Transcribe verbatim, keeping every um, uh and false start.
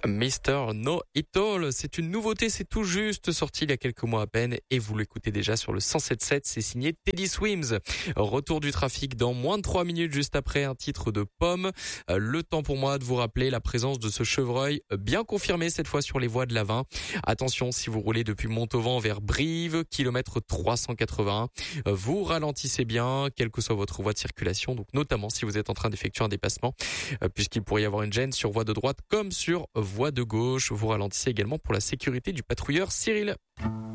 mister No It All, c'est une nouveauté, c'est tout juste sorti il y a quelques mois à peine et vous l'écoutez déjà sur le cent sept virgule sept, c'est signé Teddy Swims. Retour du trafic dans moins de trois minutes juste après un titre de Pomme. Le temps pour moi de vous rappeler la présence de ce chevreuil bien confirmé cette fois sur les voies de l'A vingt. Attention, si vous roulez depuis Montauban vers Brive, kilomètre trois cent quatre-vingt-un, vous ralentissez bien, quelle que soit votre voie de circulation, donc notamment si vous êtes en train d'effectuer un dépassement, puisqu'il pourrait y avoir une gêne sur voie de droite comme sur voie de gauche. Vous ralentissez également pour la sécurité du patrouilleur Cyril.